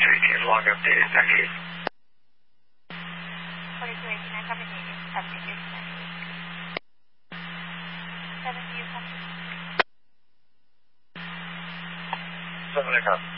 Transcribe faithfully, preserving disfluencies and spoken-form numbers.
eighteen, long updated, ninety-eight. forty-two eighteen, I copy native, copy native, ninety-eight. seven, you copy. seven, I copy.